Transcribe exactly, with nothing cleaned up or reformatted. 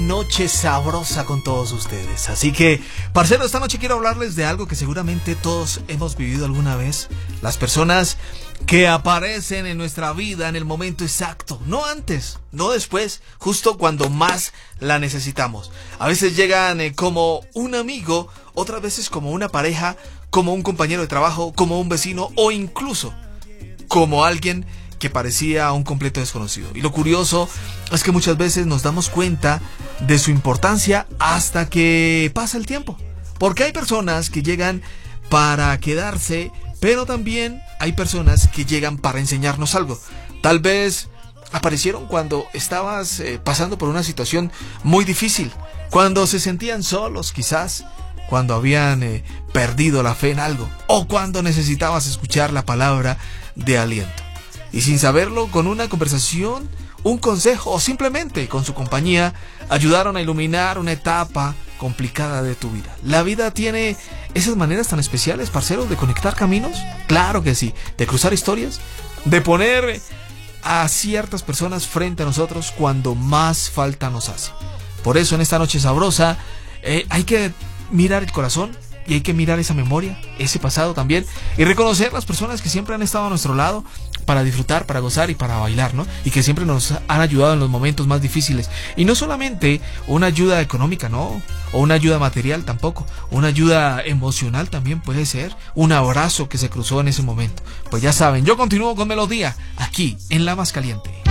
noche sabrosa con todos ustedes. Así que, parceros, esta noche quiero hablarles de algo que seguramente todos hemos vivido alguna vez. Las personas que aparecen en nuestra vida en el momento exacto, no antes, no después, justo cuando más la necesitamos. A veces llegan eh, como un amigo, otras veces como una pareja, como un compañero de trabajo, como un vecino o incluso como alguien que parecía un completo desconocido. Y lo curioso es que muchas veces nos damos cuenta de su importancia hasta que pasa el tiempo. Porque hay personas que llegan para quedarse, pero también hay personas que llegan para enseñarnos algo. Tal vez aparecieron cuando estabas eh, pasando por una situación muy difícil, cuando se sentían solos quizás, cuando habían eh, perdido la fe en algo, o cuando necesitabas escuchar la palabra de aliento. Y sin saberlo, con una conversación, un consejo o simplemente con su compañía, ayudaron a iluminar una etapa complicada de tu vida. ¿La vida tiene esas maneras tan especiales, parceros, de conectar caminos? Claro que sí. De cruzar historias, de poner a ciertas personas frente a nosotros cuando más falta nos hace. Por eso en esta noche sabrosa eh, hay que mirar el corazón y hay que mirar esa memoria, ese pasado también, y reconocer las personas que siempre han estado a nuestro lado para disfrutar, para gozar y para bailar, ¿no? Y que siempre nos han ayudado en los momentos más difíciles. Y no solamente una ayuda económica, no, o una ayuda material tampoco, una ayuda emocional también puede ser, un abrazo que se cruzó en ese momento. Pues ya saben, yo continúo con Melodía, aquí en La Más Caliente.